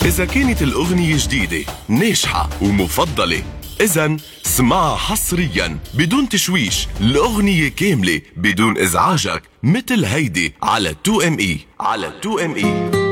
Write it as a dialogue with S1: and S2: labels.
S1: إذا كانت الأغنية جديدة ناجحة ومفضلة، إذن اسمعها حصرياً بدون تشويش، الأغنية كاملة بدون إزعاجك، مثل هيدي على 2ME.